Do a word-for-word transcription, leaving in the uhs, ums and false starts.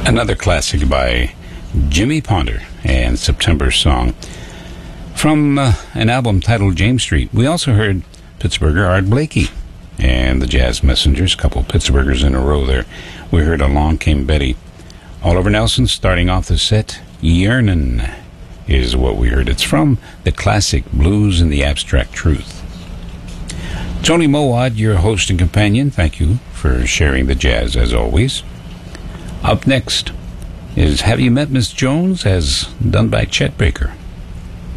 Another classic by Jimmy Ponder and September Song from uh, an album titled James Street. We also heard Pittsburgher Art Blakey and the Jazz Messengers, a couple of Pittsburghers in a row there. We heard Along Came Betty. Oliver Nelson starting off the set, Yearnin' is what we heard. It's from the classic Blues and the Abstract Truth. Tony Mowat, your host and companion, thank you for sharing the jazz as always. Up next is Have You Met Miss Jones, as done by Chet Baker.